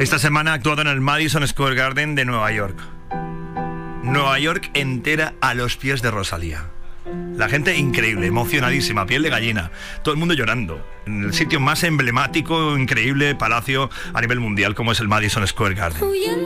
Esta semana ha actuado en el Madison Square Garden de Nueva York. Nueva York entera a los pies de Rosalía. La gente increíble, emocionadísima, piel de gallina. Todo el mundo llorando. En el sitio más emblemático, increíble palacio a nivel mundial como es el Madison Square Garden.